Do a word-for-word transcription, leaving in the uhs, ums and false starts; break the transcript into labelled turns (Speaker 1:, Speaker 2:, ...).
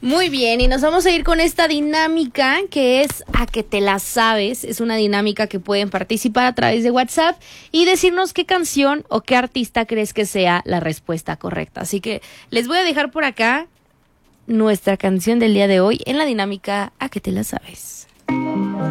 Speaker 1: Muy bien, y nos vamos a ir con esta dinámica que es a que te la sabes. Es una dinámica que pueden participar a través de WhatsApp y decirnos qué canción o qué artista crees que sea la respuesta correcta. Así que les voy a dejar por acá nuestra canción del día de hoy en la dinámica a que te la sabes.